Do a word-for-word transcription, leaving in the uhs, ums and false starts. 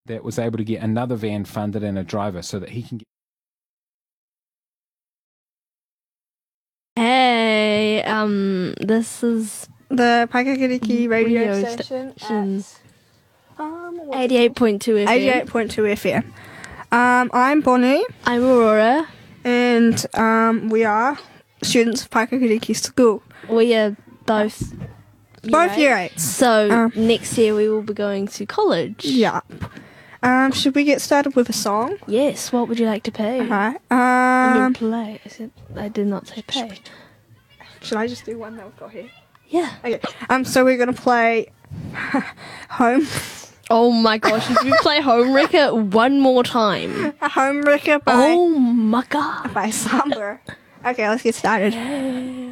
that was able to get another van funded and a driver so that he can get. Hey, um, this is The Paikakiriki radio, Radio station station. at um, what's it eighty-eight point two F M. eighty-eight point two F M. Um, I'm Bonnie, I'm Aurora. and um, we are students of Paikakiriki School. We are both year Both eight. year eights. So Um, next year we will be going to college. Yeah. Um, should we get started with a song? Yes, what would you like to pay? Alright. I mean, Um, play. I said I did not say pay. should I just do one that we've got here? Yeah. Okay. Um, so we're gonna play Home Oh my gosh, if you play Home Wrecker one more time. Home Wrecker by Oh my god. by Samba. Okay, let's get started.